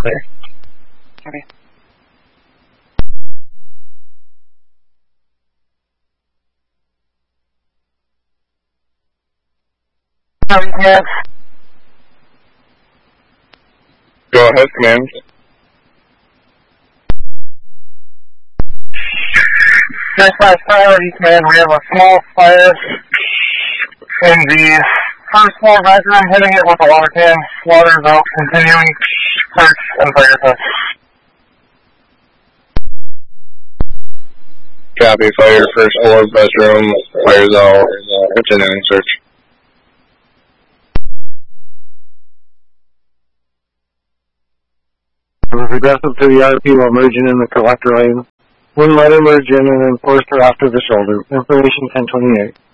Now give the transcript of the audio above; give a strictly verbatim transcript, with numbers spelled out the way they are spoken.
clear. Okay. Command. Go ahead, command. Just last priority, command. We have a small fire in the first floor bedroom, hitting it with a water can. Water is out, continuing search and fire test. Copy, fire, first floor bedroom, fire's out, continuing search. It was aggressive to the R P while merging in the collector lane. Wouldn't let her merge in and then forced her off to the shoulder. Information ten twenty-eight.